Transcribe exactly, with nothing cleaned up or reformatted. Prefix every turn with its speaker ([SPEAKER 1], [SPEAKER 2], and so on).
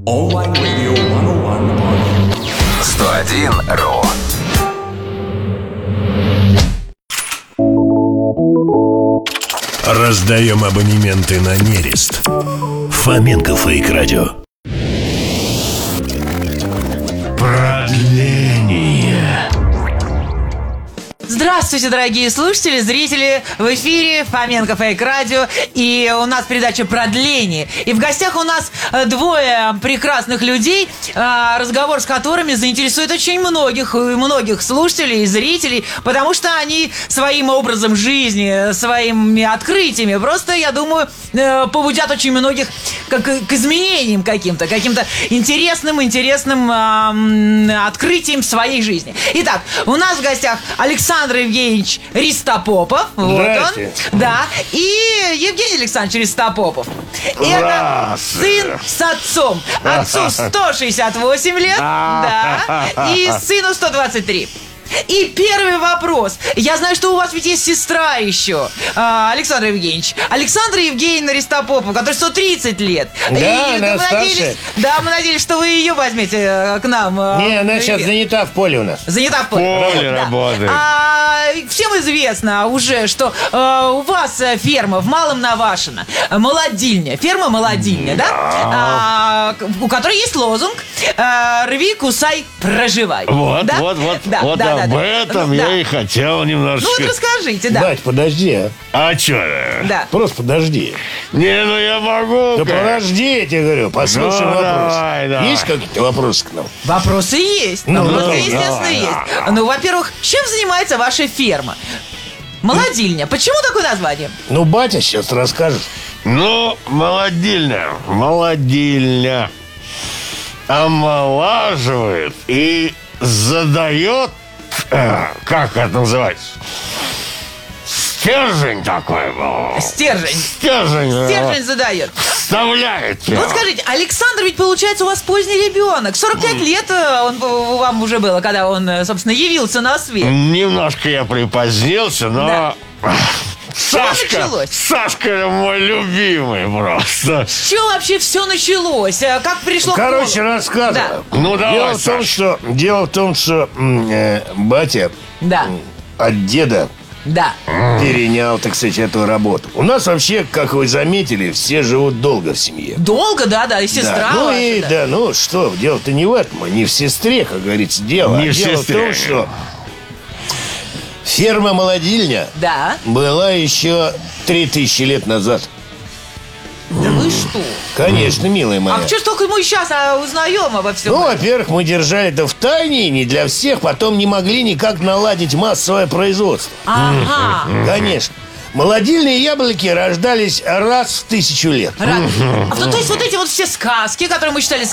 [SPEAKER 1] Онлайн радио
[SPEAKER 2] сто один ру.
[SPEAKER 3] Раздаем абонементы на нерест. Фоменко Фейк Радио. Продление.
[SPEAKER 4] Здравствуйте, дорогие слушатели, зрители! В эфире Фоменко Фейк Радио. И у нас передача «Продление». И в гостях у нас двое прекрасных людей, разговор с которыми заинтересует очень многих, многих слушателей и зрителей, потому что они своим образом жизни, своими открытиями просто, я думаю, побудят очень многих как, к изменениям каким-то, каким-то интересным, интересным э, открытием в своей жизни. Итак, у нас в гостях Александр Евгеньевич Ристопопов. Вот он. Да. И Евгений Александрович Ристопопов. Это сын с отцом. Отцу сто шестьдесят восемь лет, да, и сыну сто двадцать три. И первый вопрос. Я знаю, что у вас ведь есть сестра еще, а, Александр Евгеньевич. Александра Евгеньевна Ристопопова, которой сто тридцать лет.
[SPEAKER 5] Да,
[SPEAKER 4] и
[SPEAKER 5] она
[SPEAKER 4] мы надеялись, да, мы надеялись, что вы ее возьмете э, к нам. Э,
[SPEAKER 5] Не, она сейчас занята в поле у нас.
[SPEAKER 4] Занята в поле.
[SPEAKER 5] Поле
[SPEAKER 4] Да.
[SPEAKER 5] работает.
[SPEAKER 4] А, всем известно уже, что э, у вас э, ферма в Малом Навашино, э, молодильня, ферма молодильня, да? А, у которой есть лозунг э, «Рви, кусай, проживай».
[SPEAKER 6] Вот,
[SPEAKER 4] Да?
[SPEAKER 6] вот, вот,
[SPEAKER 4] Да,
[SPEAKER 6] вот
[SPEAKER 4] да, да,
[SPEAKER 6] об
[SPEAKER 4] да.
[SPEAKER 6] этом
[SPEAKER 4] Ну,
[SPEAKER 6] я
[SPEAKER 4] да.
[SPEAKER 6] и хотел
[SPEAKER 4] Ну
[SPEAKER 6] немножечко.
[SPEAKER 4] вот расскажите, да.
[SPEAKER 5] Бать, подожди, а.
[SPEAKER 6] А чё?
[SPEAKER 4] Да.
[SPEAKER 5] Просто подожди.
[SPEAKER 6] Не, ну я могу.
[SPEAKER 5] Да
[SPEAKER 6] как.
[SPEAKER 5] подожди, я тебе говорю, послушай
[SPEAKER 6] Ну,
[SPEAKER 5] вопрос.
[SPEAKER 6] давай, давай.
[SPEAKER 5] Есть какие-то вопросы к нам?
[SPEAKER 4] Вопросы есть.
[SPEAKER 5] Ну,
[SPEAKER 4] Вопросы,
[SPEAKER 5] ну,
[SPEAKER 4] естественно,
[SPEAKER 6] давай,
[SPEAKER 4] есть. Ну, во-первых, чем занимается ваша ферма? Молодильня. Почему такое название?
[SPEAKER 5] Ну, батя сейчас расскажет.
[SPEAKER 6] Ну, молодильня, молодильня омолаживает и задает, э, как это называется? Стержень такой был.
[SPEAKER 4] Стержень.
[SPEAKER 6] Стержень. э,
[SPEAKER 4] Стержень задает.
[SPEAKER 6] Вставляет.
[SPEAKER 4] Ну, вот
[SPEAKER 6] его.
[SPEAKER 4] скажите, Александр ведь, получается, у вас поздний ребенок. сорок пять лет э, он э, вам уже было, когда он, э, собственно, явился на свет.
[SPEAKER 6] Немножко я припозднился, но...
[SPEAKER 4] Да.
[SPEAKER 6] Сашка,
[SPEAKER 4] началось?
[SPEAKER 6] Сашка мой любимый просто.
[SPEAKER 4] С чего вообще все началось? Э, Как пришло
[SPEAKER 5] Короче,
[SPEAKER 4] к полу?
[SPEAKER 5] рассказываю.
[SPEAKER 6] Ну, давай,
[SPEAKER 5] дело, в том,
[SPEAKER 6] Саш.
[SPEAKER 5] что, дело в том, что м, э, батя
[SPEAKER 4] Да,
[SPEAKER 5] от деда
[SPEAKER 4] да.
[SPEAKER 5] перенял, так сказать, эту работу. У нас вообще, как вы заметили, все живут долго в семье.
[SPEAKER 4] Долго, да, да, и сестра
[SPEAKER 5] Да. Ну
[SPEAKER 4] ваша,
[SPEAKER 5] и
[SPEAKER 4] да.
[SPEAKER 5] да, ну что, дело-то не в этом, а не в сестре, как говорится, дело.
[SPEAKER 6] Не
[SPEAKER 5] А
[SPEAKER 6] в
[SPEAKER 5] дело
[SPEAKER 6] сестре.
[SPEAKER 5] в том, что ферма-молодильня
[SPEAKER 4] Да.
[SPEAKER 5] была еще три тысячи лет назад.
[SPEAKER 4] Да вы что?
[SPEAKER 5] Конечно, милая моя.
[SPEAKER 4] А что ж только мы сейчас а, узнаем обо всем?
[SPEAKER 5] Ну, во-первых, мы держали это в тайне, не для всех, потом не могли никак наладить массовое производство.
[SPEAKER 4] Ага.
[SPEAKER 5] Конечно. Молодильные яблоки рождались раз в тысячу лет.
[SPEAKER 4] Рад. А то, то есть вот эти вот все сказки, которые мы читали